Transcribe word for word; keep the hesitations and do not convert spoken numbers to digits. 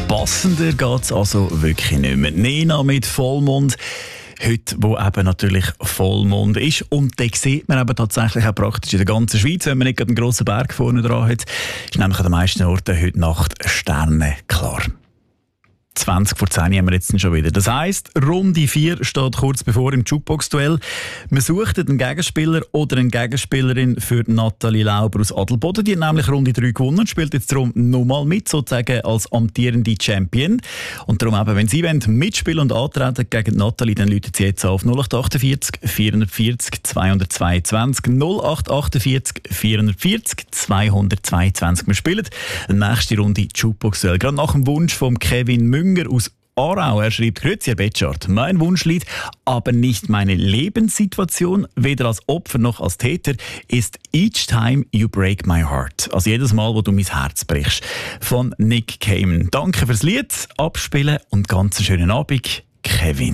Passender geht es also wirklich nicht mehr. Nena mit Vollmond. Heute, wo eben natürlich Vollmond ist. Und den sieht man eben tatsächlich auch praktisch in der ganzen Schweiz, wenn man nicht einen grossen Berg vorne dran hat. Ist nämlich an den meisten Orten heute Nacht sternenklar. zwanzig vor zehn haben wir jetzt schon wieder. Das heisst, Runde vier steht kurz bevor im Jukebox-Duell. Man sucht einen Gegenspieler oder eine Gegenspielerin für Nathalie Lauber aus Adelboden. Die hat nämlich Runde drei gewonnen und spielt jetzt darum nochmal mit, sozusagen als amtierende Champion. Und darum eben, wenn Sie wollen, mitspielen und antreten gegen Nathalie, dann läutet sie jetzt auf null acht achtundvierzig vierhundertvierzig zweihundertzweiundzwanzig null acht achtundvierzig vierhundertvierzig zweihundertzweiundzwanzig. Wir spielen die nächste Runde Jukebox-Duell. Gerade nach dem Wunsch von Kevin Münger aus Aarau. Er schreibt: Grüezi, Herr Betschart. Mein Wunschlied, aber nicht meine Lebenssituation, weder als Opfer noch als Täter, ist Each Time You Break My Heart. Also jedes Mal, wo du mein Herz brichst. Von Nick Cayman. Danke fürs Lied, abspielen und ganz einen schönen Abend, Kevin.